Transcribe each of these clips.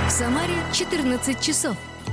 В Самаре 14 часов.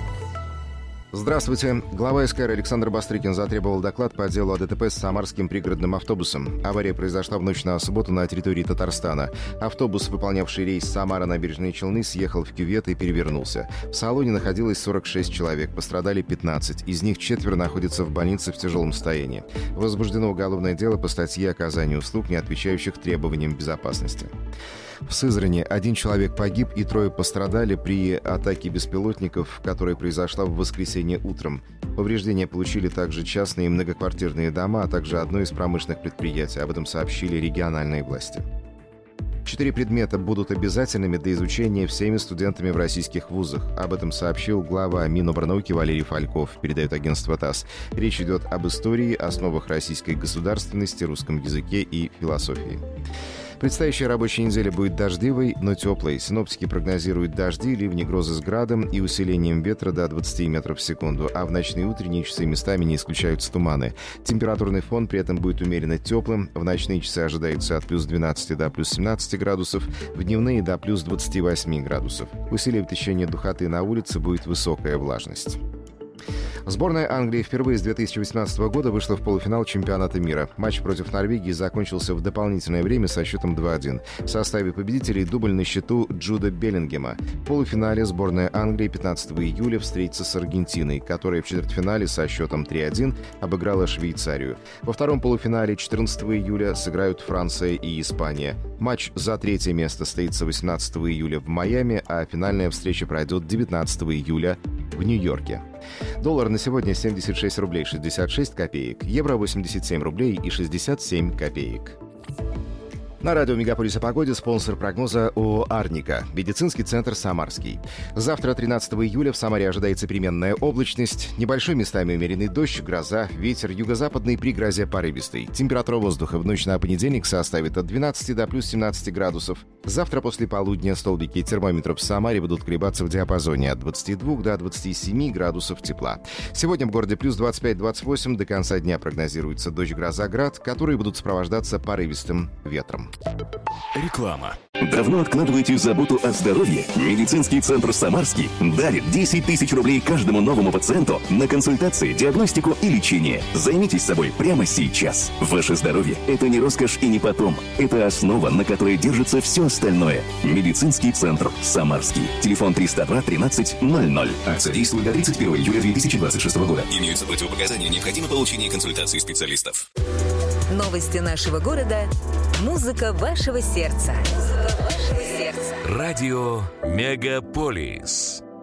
Здравствуйте. Глава СКР Александр Бастрыкин затребовал доклад по делу о ДТП с самарским пригородным автобусом. Авария произошла в ночь на субботу на территории Татарстана. Автобус, выполнявший рейс Самара-Набережные Челны, съехал в кювет и перевернулся. В салоне находилось 46 человек, пострадали 15. Из них 4 находятся в больнице в тяжелом состоянии. Возбуждено уголовное дело по статье оказания услуг, не отвечающих требованиям безопасности. В Сызрани 1 человек погиб и 3 пострадали при атаке беспилотников, которая произошла в воскресенье утром. Повреждения получили также частные и многоквартирные дома, а также одно из промышленных предприятий. Об этом сообщили региональные власти. 4 предмета будут обязательными для изучения всеми студентами в российских вузах. Об этом сообщил глава Минобрнауки Валерий Фальков, передает агентство ТАСС. Речь идет об истории, основах российской государственности, русском языке и философии. Предстоящая рабочая неделя будет дождливой, но теплой. Синоптики прогнозируют дожди, ливни, грозы с градом и усилением ветра до 20 метров в секунду, а в ночные и утренние часы местами не исключаются туманы. Температурный фон при этом будет умеренно теплым. В ночные часы ожидается от плюс 12 до плюс 17 градусов, в дневные до плюс 28 градусов. Усиливает течение духоты на улице, будет высокая влажность. Сборная Англии впервые с 2018 года вышла в полуфинал чемпионата мира. Матч против Норвегии закончился в дополнительное время со счетом 2-1. В составе победителей дубль на счету Джуда Беллингема. В полуфинале сборная Англии 15 июля встретится с Аргентиной, которая в четвертьфинале со счетом 3-1 обыграла Швейцарию. Во втором полуфинале 14 июля сыграют Франция и Испания. Матч за третье место состоится 18 июля в Майами, а финальная встреча пройдет 19 июля в Нью-Йорке. Доллар на сегодня 76 рублей 66 копеек, евро 87 рублей и 67 копеек. На радио «Мегаполис» о погоде спонсор прогноза ООО «Арника». Медицинский центр «Самарский». Завтра, 13 июля, в Самаре ожидается переменная облачность. Небольшой местами умеренный дождь, гроза, ветер юго-западный при грозе порывистый. Температура воздуха в ночь на понедельник составит от 12 до плюс 17 градусов. Завтра после полудня столбики термометров в Самаре будут колебаться в диапазоне от 22 до 27 градусов тепла. Сегодня в городе плюс 25-28. До конца дня прогнозируется дождь, гроза, град, которые будут сопровождаться порывистым ветром. Реклама. Давно откладываете заботу о здоровье? Медицинский центр «Самарский» дарит 10 тысяч рублей каждому новому пациенту на консультации, диагностику и лечение. Займитесь собой прямо сейчас. Ваше здоровье – это не роскошь и не потом. Это основа, на которой держится все остальное. Медицинский центр «Самарский». Телефон 302 13 00. Акция действует до 31 июля 2026 года. Имеются противопоказания. Необходимо получение консультации специалистов. Новости нашего города. Музыка вашего сердца. Радио «Мегаполис».